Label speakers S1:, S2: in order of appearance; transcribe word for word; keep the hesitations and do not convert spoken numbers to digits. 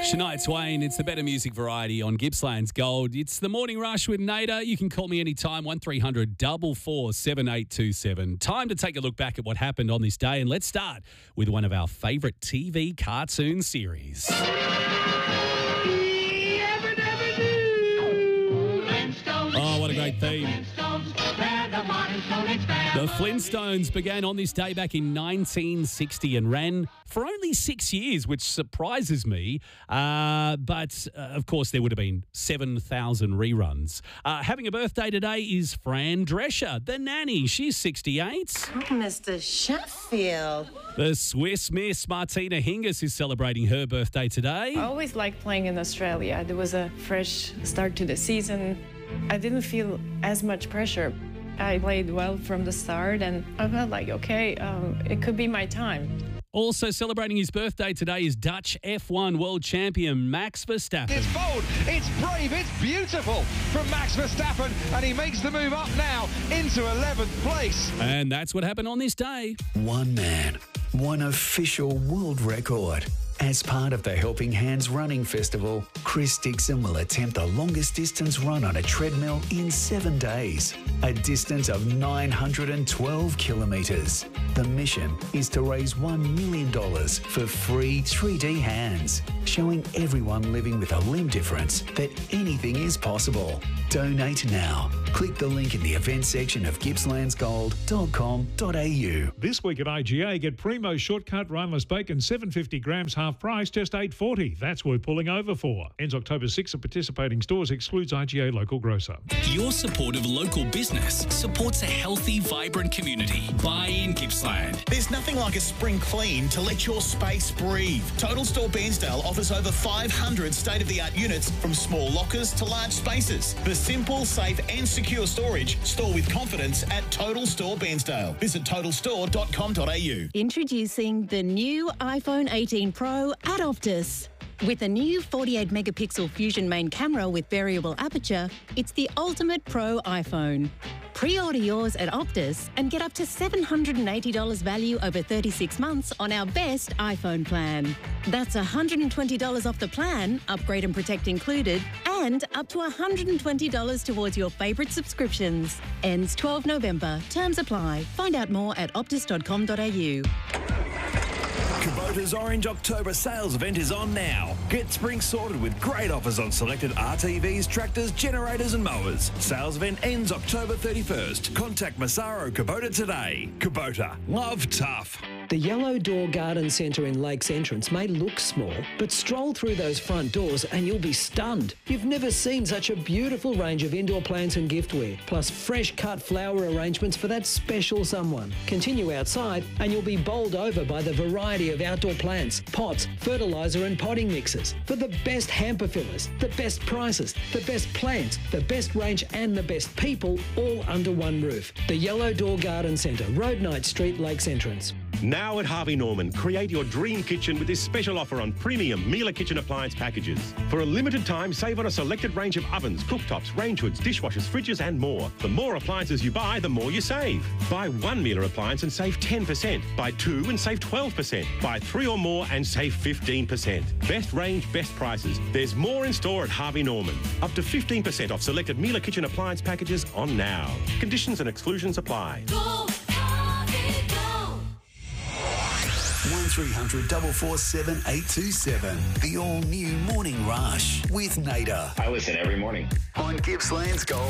S1: Shania Twain, it's the better music variety on Gippsland's Gold. It's the Morning Rush with Nader. You can call me anytime, one three hundred four four seven eight two seven. Time to take a look back at what happened on this day, and let's start with one of our favourite T V cartoon series. Oh, what a great theme. The Flintstones began on this day back in nineteen sixty and ran for only six years, which surprises me. Uh, but, uh, of course, there would have been seven thousand reruns. Uh, having a birthday today is Fran Drescher, the nanny. She's sixty-eight.
S2: Oh, Mister Sheffield.
S1: The Swiss Miss Martina Hingis is celebrating her birthday today.
S3: I always liked playing in Australia. There was a fresh start to the season. I didn't feel as much pressure. I played well from the start, and I felt like, okay, um, it could be my time.
S1: Also celebrating his birthday today is Dutch F one world champion Max Verstappen.
S4: It's bold, it's brave, it's beautiful from Max Verstappen, and he makes the move up now into eleventh place.
S1: And that's what happened on this day.
S5: One man, one official world record. As part of the Helping Hands Running Festival, Chris Dixon will attempt the longest distance run on a treadmill in seven days, a distance of nine hundred twelve kilometres. The mission is to raise one million dollars for free three D hands, showing everyone living with a limb difference that anything is possible. Donate now. Click the link in the events section of gippslands gold dot com dot a u.
S6: This week at I G A, get Primo Shortcut Rhineless Bacon, seven hundred fifty grams, half price, just eight forty. That's worth pulling over for. Ends October sixth at participating stores, excludes I G A local grocer.
S7: Your support of local business supports a healthy, vibrant community. Buy in Gippsland.
S8: There's nothing like a spring clean to let your space breathe. Total Store Bairnsdale offers over five hundred state-of-the-art units, from small lockers to large spaces. For simple, safe and secure storage, store with confidence at Total Store Bairnsdale. Visit total store dot com dot a u.
S9: Introducing the new iPhone eighteen Pro at Optus. With a new forty-eight megapixel Fusion main camera with variable aperture, it's the ultimate pro iPhone. Pre-order yours at Optus and get up to seven hundred eighty dollars value over thirty-six months on our best iPhone plan. That's one hundred twenty dollars off the plan, upgrade and protect included, and up to one hundred twenty dollars towards your favourite subscriptions. Ends twelfth of November. Terms apply. Find out more at optus dot com dot a u.
S10: Kubota's Orange October sales event is on now. Get spring sorted with great offers on selected R T Vs, tractors, generators and mowers. Sales event ends October thirty-first. Contact Massaro Kubota today. Kubota, love tough.
S11: The Yellow Door Garden Centre in Lakes Entrance may look small, but stroll through those front doors and you'll be stunned. You've never seen such a beautiful range of indoor plants and giftware, plus fresh cut flower arrangements for that special someone. Continue outside and you'll be bowled over by the variety of outdoor plants, pots, fertiliser and potting mixes. For the best hamper fillers, the best prices, the best plants, the best range and the best people, all under one roof. The Yellow Door Garden Centre, Road Knight Street, Lakes Entrance.
S12: Now at Harvey Norman, create your dream kitchen with this special offer on premium Miele kitchen appliance packages. For a limited time, save on a selected range of ovens, cooktops, range hoods, dishwashers, fridges and more. The more appliances you buy, the more you save. Buy one Miele appliance and save ten percent. Buy two and save twelve percent. Buy three or more and save fifteen percent. Best range, best prices. There's more in store at Harvey Norman. Up to fifteen percent off selected Miele kitchen appliance packages on now. Conditions and exclusions apply.
S5: one three hundred four four seven eight two seven. The all-new Morning Rush with Nader.
S13: I listen every morning.
S5: On Gippsland's Gold.